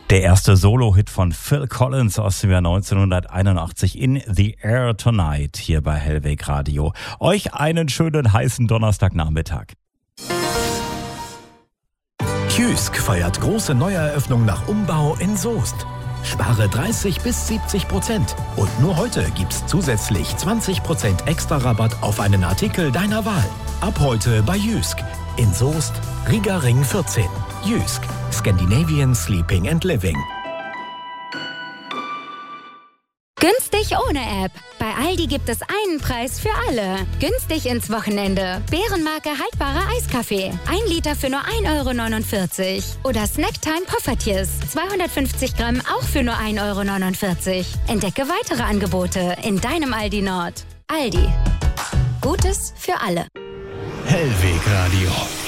Der erste Solo-Hit von Phil Collins aus dem Jahr 1981 in The Air Tonight hier bei Hellweg Radio. Euch einen schönen heißen Donnerstagnachmittag. Jysk feiert große Neueröffnung nach Umbau in Soest. Spare 30-70%. Und nur heute gibt's zusätzlich 20% extra Rabatt auf einen Artikel deiner Wahl. Ab heute bei Jysk. In Soest, Riga Ring 14. Jysk. Scandinavian Sleeping and Living. Günstig ohne App. Bei Aldi gibt es einen Preis für alle. Günstig ins Wochenende. Bärenmarke haltbarer Eiskaffee. 1 Liter für nur 1,49 €. Oder Snacktime Poffertjes. 250 Gramm auch für nur 1,49 €. Entdecke weitere Angebote in deinem Aldi Nord. Aldi. Gutes für alle. Hellweg Radio.